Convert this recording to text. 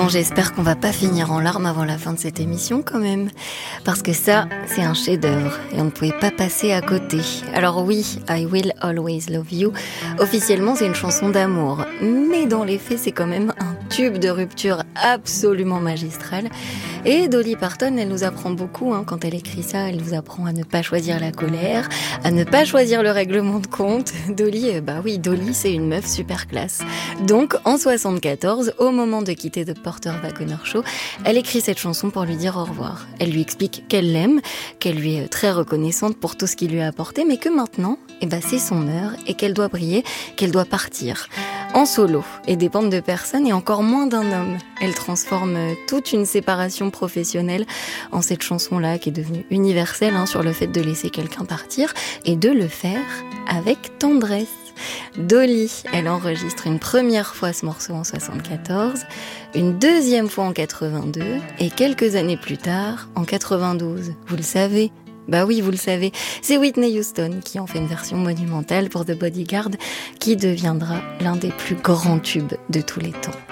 Bon, j'espère qu'on va pas finir en larmes avant la fin de cette émission quand même. Parce que ça, c'est un chef-d'œuvre et on ne pouvait pas passer à côté. Alors oui, I Will Always Love You, officiellement c'est une chanson d'amour. Mais dans les faits, c'est quand même un tube de rupture absolument magistral. Et Dolly Parton, elle nous apprend beaucoup, quand elle écrit ça, elle nous apprend à ne pas choisir la colère, à ne pas choisir le règlement de compte. Dolly, Dolly, c'est une meuf super classe. Donc, en 74, au moment de quitter The Porter Wagoner Show, elle écrit cette chanson pour lui dire au revoir. Elle lui explique qu'elle l'aime, qu'elle lui est très reconnaissante pour tout ce qu'il lui a apporté, mais que maintenant, c'est son heure et qu'elle doit briller, qu'elle doit partir. En solo, et dépendre de personne et encore moins d'un homme. Elle transforme toute une séparation professionnelle en cette chanson-là qui est devenue universelle sur le fait de laisser quelqu'un partir et de le faire avec tendresse. Dolly, elle enregistre une première fois ce morceau en 74, une deuxième fois en 82 et quelques années plus tard en 92. Vous le savez? Bah oui, vous le savez, c'est Whitney Houston qui en fait une version monumentale pour The Bodyguard qui deviendra l'un des plus grands tubes de tous les temps.